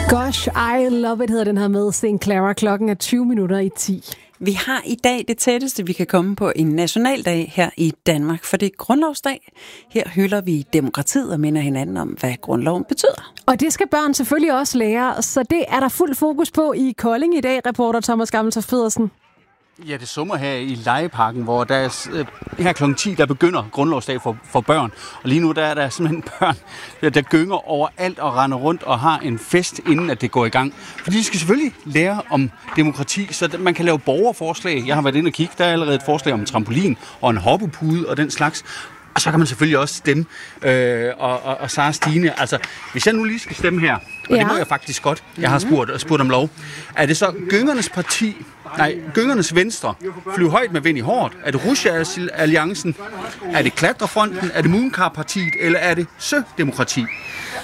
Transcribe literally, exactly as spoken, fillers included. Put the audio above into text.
Gosh, I love it hedder den her med Saint Clara. Klokken er tyve minutter i ti. Vi har i dag det tætteste, vi kan komme på en nationaldag her i Danmark, for det er grundlovsdag. Her hylder vi demokratiet og minder hinanden om, hvad grundloven betyder. Og det skal børn selvfølgelig også lære, så det er der fuld fokus på i Kolding i dag, reporter Thomas Gammeltoft Pedersen. Ja, det summer her i Legeparken, hvor der er, øh, her klokken ti, der begynder grundlovsdag for, for børn. Og lige nu der er der simpelthen børn, der, der gynger overalt og render rundt og har en fest, inden at det går i gang. For de skal selvfølgelig lære om demokrati, så man kan lave borgerforslag. Jeg har været inde og kigge, der er allerede et forslag om en trampolin og en hoppepude og den slags. Og så kan man selvfølgelig også stemme. Øh, og, og, og Sara Stine, altså hvis jeg nu lige skal stemme her, og ja. Det må jeg faktisk godt, jeg har spurgt, spurgt om lov, er det så Gyngernes parti, nej, Gyngernes Venstre, Flyv højt med vind i hårdt, er det Russia-alliancen, er det Klatrefronten, er det Mooncard-partiet, eller er det Sødemokrati?